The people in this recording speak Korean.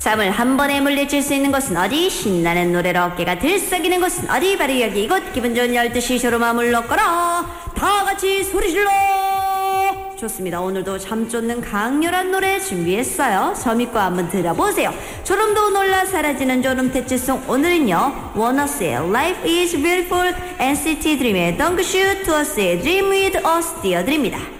잠을 한 번에 물리칠 수 있는 곳은 어디? 신나는 노래로 어깨가 들썩이는 곳은 어디? 바로 여기 이곳. 기분 좋은 12시 쇼로맘을 넣거라. 다 같이 소리 질러. 좋습니다. 오늘도 잠 쫓는 강렬한 노래 준비했어요. 저미과 한번 들어보세요. 졸음도 놀라 사라지는 졸음 대체송. 오늘은요 원어스의 Life is Beautiful, NCT DREAM의 Don't Shoot Us의 Dream With Us 띄워드립니다.